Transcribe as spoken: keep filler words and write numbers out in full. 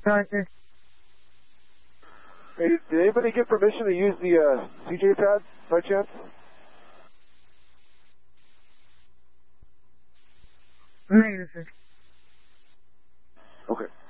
Roger. Hey, did anybody get permission to use the uh, C J pad by chance? Negative, sir. Okay.